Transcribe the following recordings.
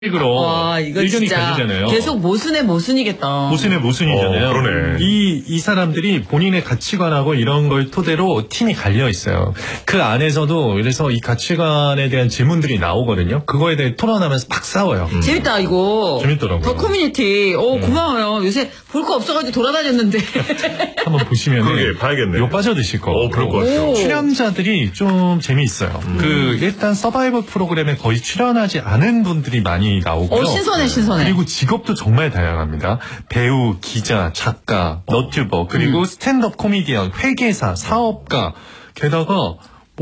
으로 이거 의견이 진짜 갈리잖아요. 계속 모순의 모순이겠다. 모순의 모순이잖아요. 그러네. 이 사람들이 본인의 가치관하고 이런 걸 토대로 팀이 갈려 있어요. 그 안에서도 그래서 이 가치관에 대한 질문들이 나오거든요. 그거에 대해 토론하면서 막 싸워요. 재밌다 이거. 재밌더라고요. 더 커뮤니티. 고마워요. 요새 볼 거 없어가지고 돌아다녔는데. 한번 보시면 그러게 봐야겠네. 요 빠져드실 거예요. 그럴 것 같아요. 출연자들이 좀 재미있어요. 일단 서바이벌 프로그램에 거의 출연하지 않은 분들이 많이 나오고요. 신선해. 그리고 직업도 정말 다양합니다. 배우, 기자, 작가, 너튜버, 그리고 스탠드업 코미디언, 회계사, 사업가, 게다가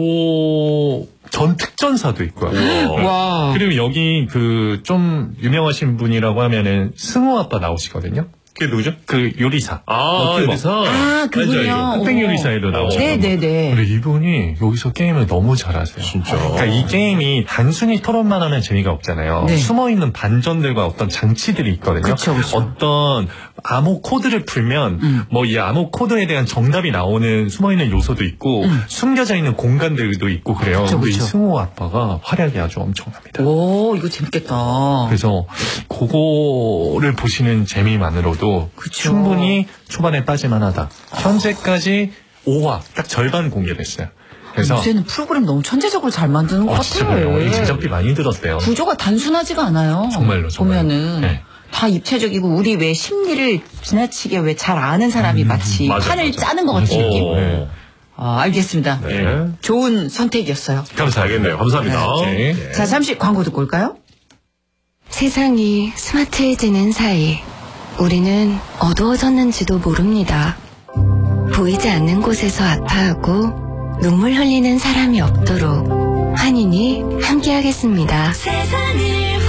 전 특전사도 있고요. 와. 그리고 여기 좀 유명하신 분이라고 하면은 승우 아빠 나오시거든요. 그게 누구죠? 그 요리사. 요리사. 그분이요. 흑백 요리사에도 나오셨고. 네네네. 근데 이분이 여기서 게임을 너무 잘하세요. 진짜. 그러니까 이 게임이 단순히 토론만 하면 재미가 없잖아요. 네. 숨어있는 반전들과 어떤 장치들이 있거든요. 그쵸. 어떤 암호 코드를 풀면 이 암호 코드에 대한 정답이 나오는 숨어있는 요소도 있고 숨겨져 있는 공간들도 있고 그래요. 근데 이 승호 아빠가 활약이 아주 엄청납니다. 오, 이거 재밌겠다. 그래서 그거를 보시는 재미만으로도 충분히 초반에 빠질만하다. 현재까지 5화 딱 절반 공개됐어요. 그래서 요새는 프로그램 너무 천재적으로 잘 만드는 것 같아요. 이 제작비 많이 들었대요. 구조가 단순하지가 않아요. 정말로. 보면은 네. 다 입체적이고 우리 왜 심리를 지나치게 왜 잘 아는 사람이 마치 판을 짜는 것 같은 느낌. 네. 알겠습니다. 네. 좋은 선택이었어요. 감사하겠네요. 감사합니다. 네. 자, 잠시 광고 듣고 올까요? 세상이 스마트해지는 사이 우리는 어두워졌는지도 모릅니다. 보이지 않는 곳에서 아파하고 눈물 흘리는 사람이 없도록 환인이 함께하겠습니다. 세상을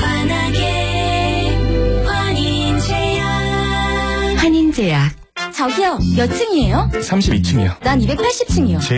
환하게 환인제약. 환인제약. 저기요, 몇 층이에요? 32층이요. 난 280층이요.